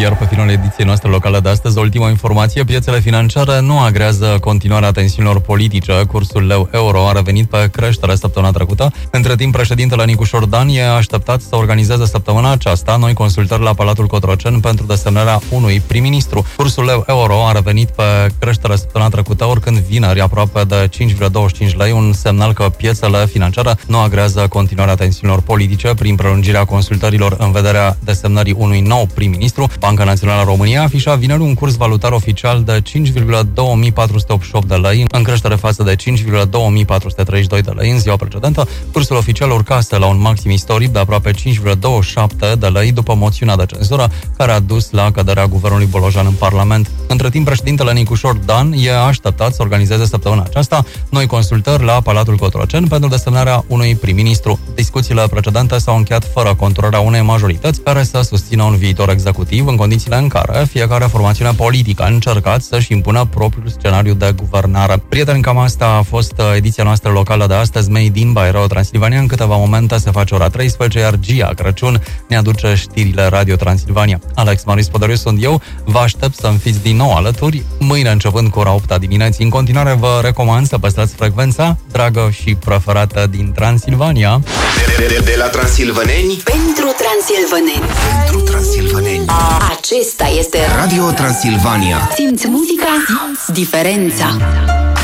iar pe finalul ediției noastre locale de astăzi, ultima informație, piețele financiare nu agrează continuarea tensiunilor politice. Cursul leu-euro a revenit pe creștere săptămâna trecută. Între timp, președintele Nicu Șordan e așteptat să organizeze săptămâna aceasta noi consultări la Palatul Cotroceni pentru desemnarea unui prim-ministru. Cursul leu-euro a revenit pe creștere săptămâna trecută, oricând vineri aproape de 5,25 lei, un semnal că piețele financiare nu agrează continuarea tensiunilor politice prin prelungirea consultărilor în vederea desemnării unui nou prim-ministru. Banca Națională a României afișa vineri un curs valutar oficial de 5,2488 de lei, în creștere față de 5,2432 de lei în ziua precedentă. Cursul oficial urcase la un maxim istoric de aproape 5,27 de lei după moțiunea de cenzură care a dus la căderea guvernului Bolojan în Parlament. Între timp, președintele Nicu Șordan e așteptat să organizeze săptămâna aceasta noi consultări la Palatul Cotroceni pentru desemnarea unui prim-ministru. Discuțiile precedente s-au încheiat fără conturarea unei majorități care să susțină un viitor executiv, în condițiile în care fiecare formațiune politică a încercat să-și impună propriul scenariu de guvernare. Prieteni, cam asta a fost ediția noastră locală de astăzi, Made in by Radio Transilvania. În câteva momente se face ora 13, iar Gia Crăciun ne aduce știrile Radio Transilvania. Alex Maris Podăriu sunt eu, vă aștept să-mi fiți din nou alături, mâine începând cu ora 8 dimineții. În continuare vă recomand să păstrați frecvența dragă și preferată din Transilvania. De la transilvaneni pentru transilvaneni. Pentru transilvaneni. Acesta este Radio Transilvania. Simți muzica, simți diferența.